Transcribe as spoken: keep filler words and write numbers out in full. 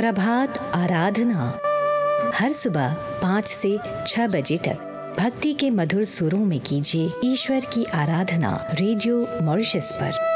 प्रभात आराधना हर सुबह पाँच से छह बजे तक भक्ति के मधुर सुरों में कीजिए ईश्वर की आराधना रेडियो मॉरिशस पर।